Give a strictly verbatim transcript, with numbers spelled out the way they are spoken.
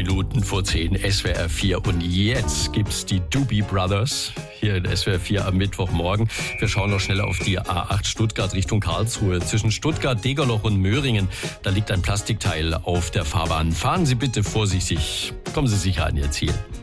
Minuten vor zehn, S W R vier. Und jetzt gibt's die Doobie Brothers hier in S W R vier am Mittwochmorgen. Wir schauen noch schnell auf die A acht Stuttgart Richtung Karlsruhe. Zwischen Stuttgart, Degerloch und Möhringen, da liegt ein Plastikteil auf der Fahrbahn. Fahren Sie bitte vorsichtig. Kommen Sie sicher an Ihr Ziel.